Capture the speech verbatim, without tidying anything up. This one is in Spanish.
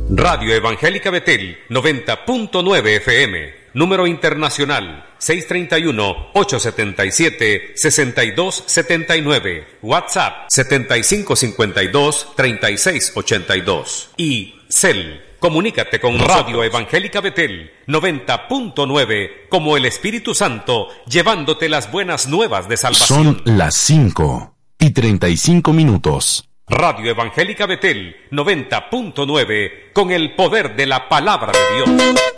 Radio Evangélica Betel, noventa punto nueve F M. Número internacional, seis tres uno, ocho siete siete, seis dos siete nueve. WhatsApp, setenta y cinco cincuenta y dos, treinta y seis ochenta y dos. Y Cel. Comunícate con Nosotros. Radio Evangélica Betel, noventa punto nueve, como el Espíritu Santo, llevándote las buenas nuevas de salvación. Son las cinco y treinta y cinco minutos. Radio Evangélica Betel, noventa punto nueve, con el poder de la palabra de Dios.